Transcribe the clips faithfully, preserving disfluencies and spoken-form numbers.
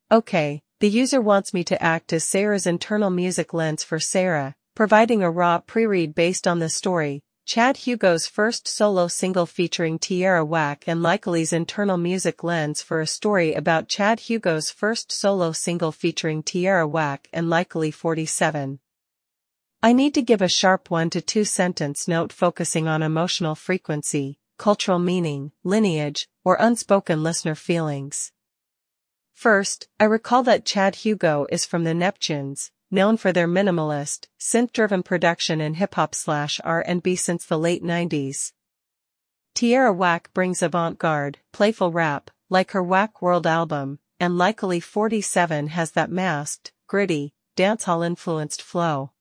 Okay, the user wants me to act as Sarah's internal music lens for Sarah, providing a raw pre-read based on the story, Chad Hugo's first solo single featuring Tierra Whack and Likely's internal music lens for a story about Chad Hugo's first solo single featuring Tierra Whack and Likely forty-seven. I need to give a sharp one to two sentence note focusing on emotional frequency, cultural meaning, lineage, or unspoken listener feelings. First, I recall that Chad Hugo is from the Neptunes, known for their minimalist, synth-driven production in hip-hop slash R and B since the late nineties. Tierra Whack brings avant-garde, playful rap, like her Whack World album, and Likely forty-seven has that masked, gritty, dancehall-influenced flow.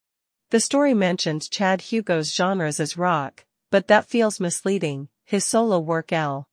The story mentions Chad Hugo's genres as rock, but that feels misleading. His solo work L.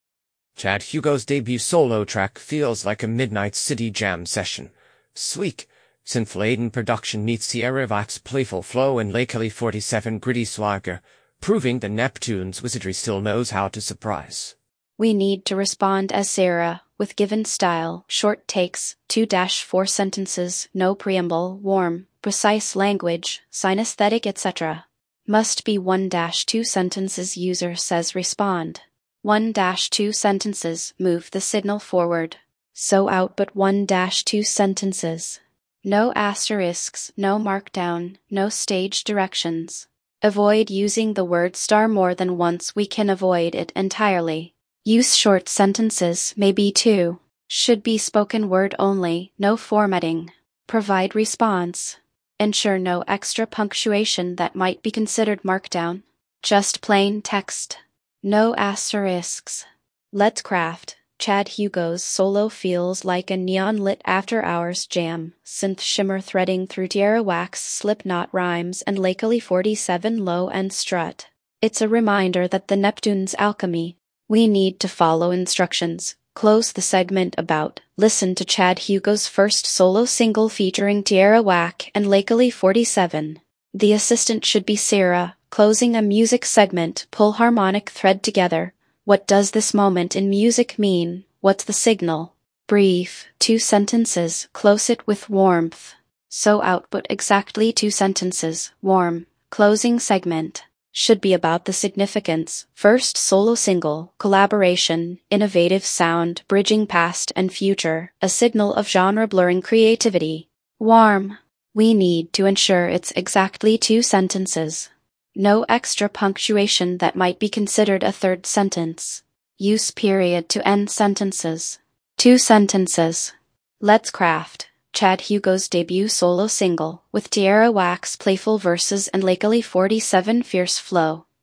Chad Hugo's debut solo track feels like a Midnight City jam session. Sleek, synth-laden production meets Tierra Whack's playful flow and Likely forty-seven gritty swagger, proving the Neptunes' wizardry still knows how to surprise. We need to respond as Sarah, with given style, short takes, two to four sentences, no preamble, warm, precise language, synesthetic et cetera. Must be one to two sentences. User says respond. one to two sentences, move the signal forward. So output one to two sentences. No asterisks, no markdown, no stage directions. Avoid using the word star more than once. We can avoid it entirely. Use short sentences, maybe two. Should be spoken word only, no formatting. Provide response. Ensure no extra punctuation that might be considered markdown. Just plain text. No asterisks. Let's craft. Chad Hugo's solo feels like a neon-lit after-hours jam, synth shimmer threading through Tierra Whack's Slipknot rhymes and Likely forty-seven low-end strut. It's a reminder that the Neptunes' alchemy. We need to follow instructions. Close the segment about. Listen to Chad Hugo's first solo single featuring Tierra Whack and Likely forty-seven. The assistant should be Sarah, closing a music segment. Pull harmonic thread together. What does this moment in music mean? What's the signal? Brief, two sentences. Close it with warmth. So output exactly two sentences. Warm. Closing segment. Should be about the significance, first solo single, collaboration, innovative sound, bridging past and future, a signal of genre-blurring creativity. Warm. We need to ensure it's exactly two sentences. No extra punctuation that might be considered a third sentence. Use period to end sentences. Two sentences. Let's craft. Chad Hugo's debut solo single, with Tierra Whack's playful verses and Likely forty-seven fierce flow.